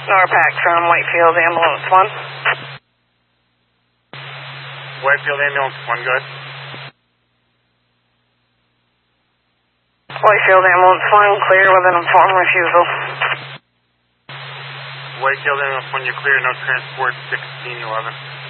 Norpac from Whitefield Ambulance 1. Whitefield Ambulance 1, good. Whitefield Ambulance 1, clear with an informed refusal. Whitefield Ambulance 1, you're clear, no transport, 1611.